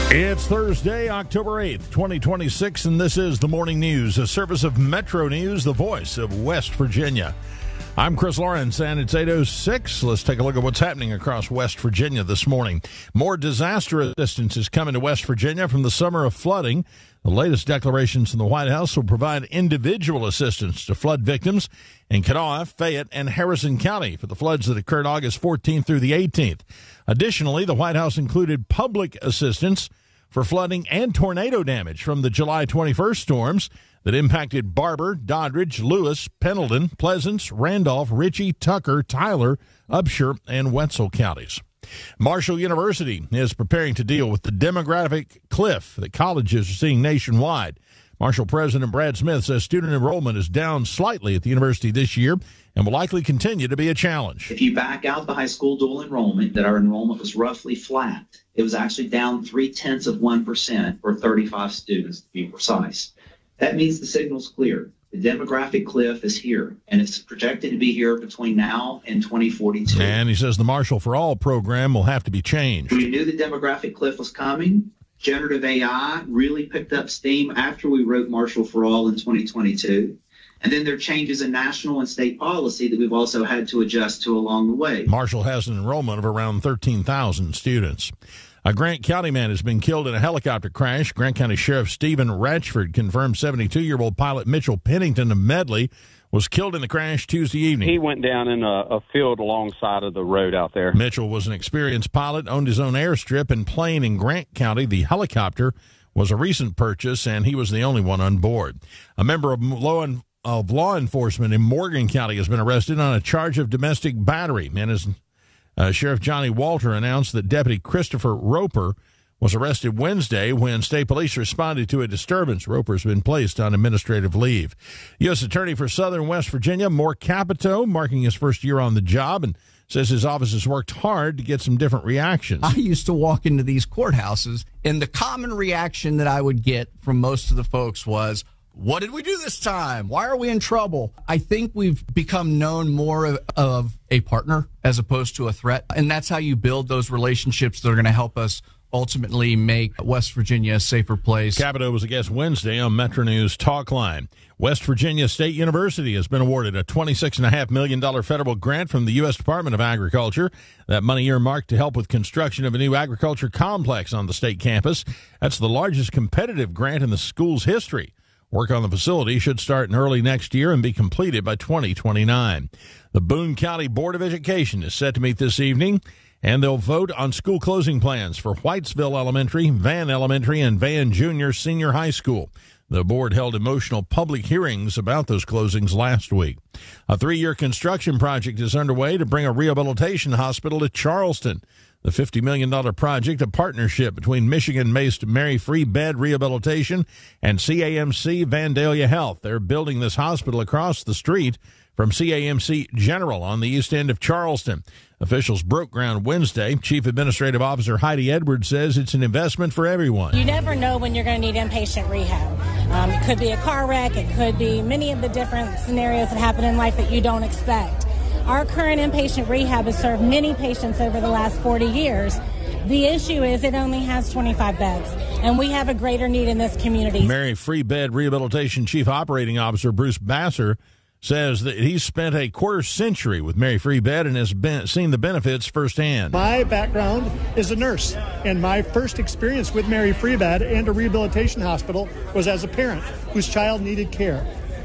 It's Thursday, October 8th, 2026, and this is the Morning News, a service of Metro News, the voice of West Virginia. I'm Chris Lawrence, and it's 8:06. Let's take a look at what's happening across West Virginia this morning. More disaster assistance is coming to West Virginia from the summer of flooding. The latest declarations from the White House will provide individual assistance to flood victims in Kanawha, Fayette, and Harrison County for the floods that occurred August 14th through the 18th. Additionally, the White House included public assistance for flooding and tornado damage from the July 21st storms that impacted Barber, Doddridge, Lewis, Pendleton, Pleasants, Randolph, Ritchie, Tucker, Tyler, Upshur, and Wetzel counties. Marshall University is preparing to deal with the demographic cliff that colleges are seeing nationwide. Marshall President Brad Smith says student enrollment is down slightly at the university this year and will likely continue to be a challenge. If you back out the high school dual enrollment, that our enrollment was roughly flat. It was actually down 0.3%, or 35 students to be precise. That means the signal's clear. The demographic cliff is here, and it's projected to be here between now and 2042. And he says the Marshall for All program will have to be changed. We knew the demographic cliff was coming. Generative AI really picked up steam after we wrote Marshall for All in 2022. And then there are changes in national and state policy that we've also had to adjust to along the way. Marshall has an enrollment of around 13,000 students. A Grant County man has been killed in a helicopter crash. Grant County Sheriff Stephen Ratchford confirmed 72-year-old pilot Mitchell Pennington of Medley was killed in the crash Tuesday evening. He went down in a field alongside of the road out there. Mitchell was an experienced pilot, owned his own airstrip and plane in Grant County. The helicopter was a recent purchase, and he was the only one on board. A member of law enforcement in Morgan County has been arrested on a charge of domestic battery. And as Sheriff Johnny Walter announced that Deputy Christopher Roper was arrested Wednesday when state police responded to a disturbance. Roper's been placed on administrative leave. U.S. Attorney for Southern West Virginia, Moore Capito, marking his first year on the job, and says his office has worked hard to get some different reactions. I used to walk into these courthouses, and the common reaction that I would get from most of the folks was, what did we do this time? Why are we in trouble? I think we've become known more of a partner as opposed to a threat. And that's how you build those relationships that are going to help us ultimately make West Virginia a safer place. Capito was a guest Wednesday on Metro News Talk Line. West Virginia State University has been awarded a $26.5 million federal grant from the U.S. Department of Agriculture. That money earmarked to help with construction of a new agriculture complex on the state campus. That's the largest competitive grant in the school's history. Work on the facility should start in early next year and be completed by 2029. The Boone County Board of Education is set to meet this evening, and they'll vote on school closing plans for Whitesville Elementary, Van Elementary, and Van Junior Senior High School. The board held emotional public hearings about those closings last week. A 3-year construction project is underway to bring a rehabilitation hospital to Charleston. The $50 million project, a partnership between Michigan-based Mary Free Bed Rehabilitation and CAMC Vandalia Health. They're building this hospital across the street from CAMC General on the east end of Charleston. Officials broke ground Wednesday. Chief Administrative Officer Heidi Edwards says it's an investment for everyone. You never know when you're going to need inpatient rehab. It could be a car wreck. It could be many of the different scenarios that happen in life that you don't expect. Our current inpatient rehab has served many patients over the last 40 years. The issue is it only has 25 beds, and we have a greater need in this community. Mary Free Bed Rehabilitation Chief Operating Officer Bruce Basser says that he's spent a quarter century with Mary Free Bed and has seen the benefits firsthand. My background is a nurse, and my first experience with Mary Free Bed and a rehabilitation hospital was as a parent whose child needed care.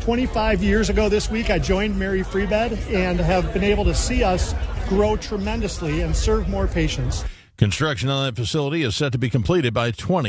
25 years ago this week, I joined Mary Free Bed and have been able to see us grow tremendously and serve more patients. Construction on that facility is set to be completed by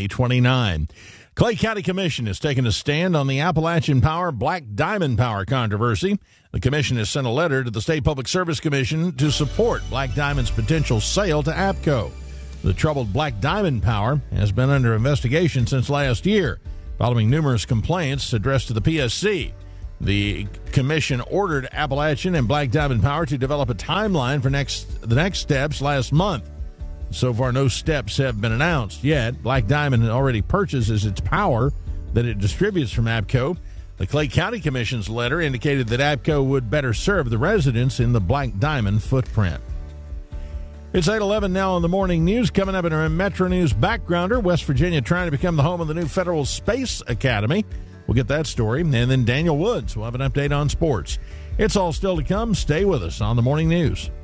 2029. Clay County Commission has taken a stand on the Appalachian Power Black Diamond Power controversy. The commission has sent a letter to the State Public Service Commission to support Black Diamond's potential sale to APCO. The troubled Black Diamond Power has been under investigation since last year, following numerous complaints addressed to the PSC. The commission ordered Appalachian and Black Diamond Power to develop a timeline for the next steps last month. So far, no steps have been announced yet. Black Diamond already purchases its power that it distributes from APCO. The Clay County Commission's letter indicated that APCO would better serve the residents in the Black Diamond footprint. It's 8:11 now on the morning news. Coming up in our Metro News backgrounder, West Virginia trying to become the home of the new Federal Space Academy. We'll get that story. And then Daniel Woods will have an update on sports. It's all still to come. Stay with us on the morning news.